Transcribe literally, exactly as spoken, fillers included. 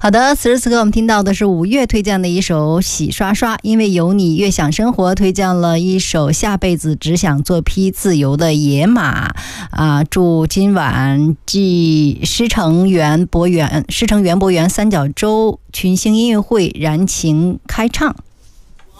好的，此时此刻我们听到的是五月推荐的一首洗刷刷，因为有你越想生活推荐了一首下辈子只想做匹自由的野马啊！祝今晚继狮城园博园狮城园博园三角洲群星音乐会燃情开唱。